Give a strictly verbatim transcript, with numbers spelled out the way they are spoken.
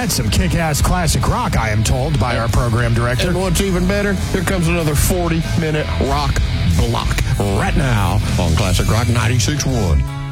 That's some kick-ass classic rock, I am told, by our program director. And what's even better, here comes another forty-minute rock block right now on Classic Rock ninety-six point one.